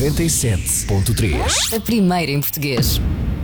97.3. A primeira em português.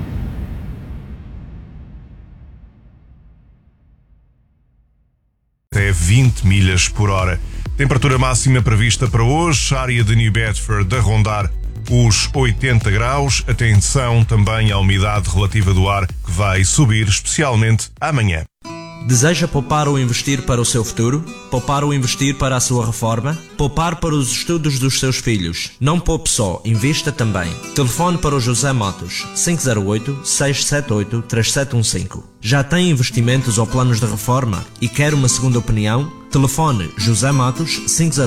Até 20 milhas por hora. Temperatura máxima prevista para hoje, área de New Bedford a rondar os 80 graus. Atenção também à umidade relativa do ar, que vai subir, especialmente amanhã. Deseja poupar ou investir para o seu futuro? Poupar ou investir para a sua reforma? Poupar para os estudos dos seus filhos? Não poupe só, invista também. Telefone para o José Matos, 508-678-3715. Já tem investimentos ou planos de reforma e quer uma segunda opinião? Telefone José Matos,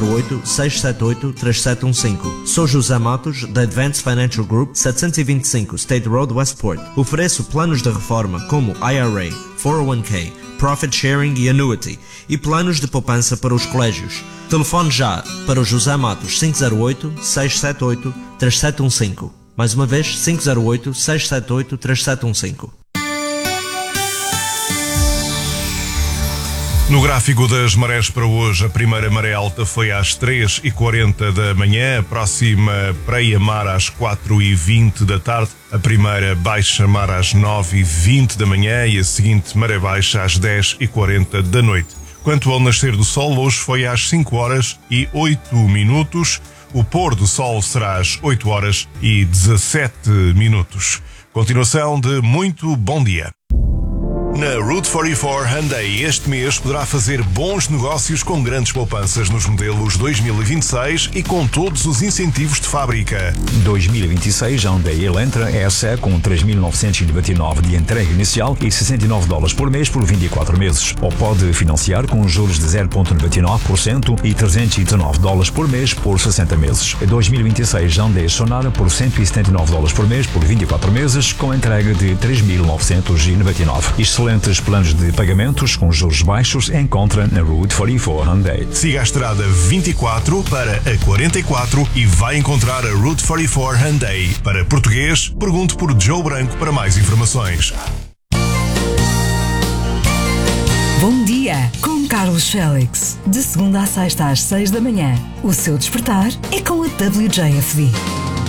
508-678-3715. Sou José Matos, da Advanced Financial Group, 725 State Road, Westport. Ofereço planos de reforma como IRA, 401k, Profit Sharing e Annuity, e planos de poupança para os colégios. Telefone já para o José Matos, 508-678-3715. Mais uma vez, 508-678-3715. No gráfico das marés para hoje, a primeira maré alta foi às 3h40 da manhã, a próxima praia-mar às 4h20 da tarde, a primeira baixa-mar às 9h20 da manhã e a seguinte maré baixa às 10h40 da noite. Quanto ao nascer do sol, hoje foi às 5h08. O pôr do sol será às 8h17. Continuação de muito bom dia. Na Route 44 Hyundai este mês poderá fazer bons negócios com grandes poupanças nos modelos 2026 e com todos os incentivos de fábrica. 2026 Hyundai Elantra SE com 3.999 de entrega inicial e $69 por mês por 24 meses. Ou pode financiar com juros de 0,99% e $319 por mês por 60 meses. 2026 Hyundai Sonata por $179 por mês por 24 meses com entrega de 3.999. Excelentes planos de pagamentos com juros baixos encontra na Route 44 Hyundai. Siga a estrada 24 para a 44 e vai encontrar a Route 44 Hyundai. Para português, pergunte por Joe Branco para mais informações. Bom dia, com Carlos Félix. De segunda a sexta às 6 da manhã. O seu despertar é com a WJFD.